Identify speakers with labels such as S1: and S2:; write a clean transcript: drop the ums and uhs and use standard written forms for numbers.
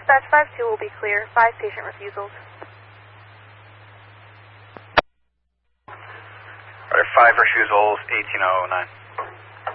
S1: Dispatch 5-2 will be clear. 5 patient refusals.
S2: Are 5 refusals, 1809.